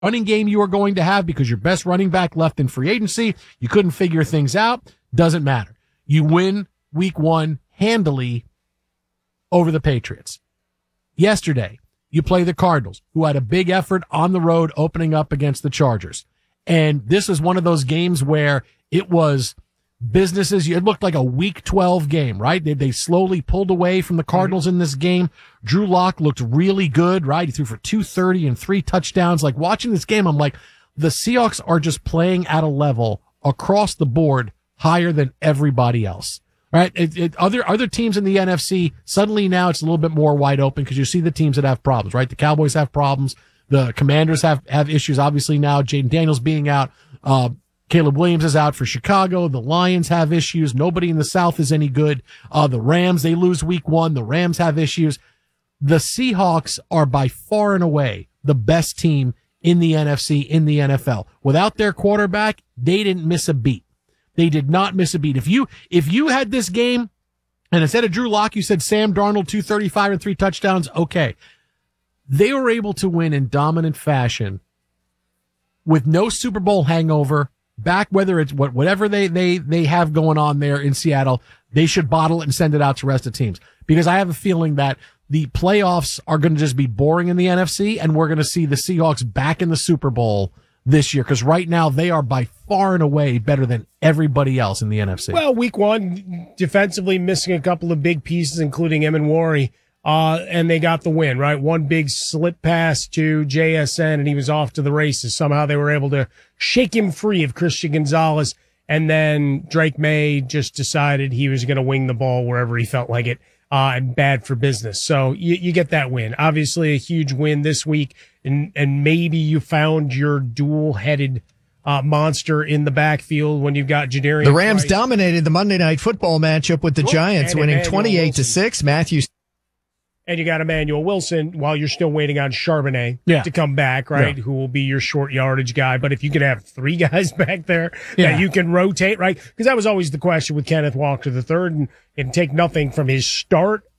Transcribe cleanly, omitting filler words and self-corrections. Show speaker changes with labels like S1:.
S1: running game you are going to have because your best running back left in free agency. You couldn't figure things out. Doesn't matter. You win week 1 handily over the Patriots. Yesterday, you play the Cardinals, who had a big effort on the road opening up against the Chargers. And this was one of those games where it was businesses. It looked like a week 12 game, right? They slowly pulled away from the Cardinals in this game. Drew Lock looked really good, right? He threw for 230 and 3 touchdowns. Like watching this game, I'm like, the Seahawks are just playing at a level across the board higher than everybody else. Right. Other teams in the NFC, suddenly now it's a little bit more wide open because you see the teams that have problems, right? The Cowboys have problems. The Commanders have issues. Obviously now Jaden Daniels being out. Caleb Williams is out for Chicago. The Lions have issues. Nobody in the South is any good. The Rams, they lose week 1. The Rams have issues. The Seahawks are by far and away the best team in the NFC, in the NFL. Without their quarterback, they didn't miss a beat. They did not miss a beat. If you had this game and instead of Drew Lock, you said Sam Darnold, 235 and 3 touchdowns, okay. They were able to win in dominant fashion with no Super Bowl hangover. Back, whether it's whatever they have going on there in Seattle, they should bottle it and send it out to the rest of teams. Because I have a feeling that the playoffs are going to just be boring in the NFC and we're going to see the Seahawks back in the Super Bowl this year, because right now they are by far and away better than everybody else in the NFC.
S2: Well, week 1, defensively missing a couple of big pieces, including Emenwari, and they got the win, right? One big slip pass to JSN, and he was off to the races. Somehow they were able to shake him free of Christian Gonzalez, and then Drake May just decided he was going to wing the ball wherever he felt like it, and bad for business. So you get that win. Obviously a huge win this week, and maybe you found your dual-headed monster in the backfield when you've got Jadarian.
S3: The Rams
S2: Price.
S3: Dominated the Monday Night Football matchup with the Giants, winning 28-6. Matthews.
S2: And you got Emmanuel Wilson while you're still waiting on Charbonnet to come back, right? Yeah. Who will be your short yardage guy. But if you can have 3 guys back there that you can rotate, right? Because that was always the question with Kenneth Walker III, and take nothing from his start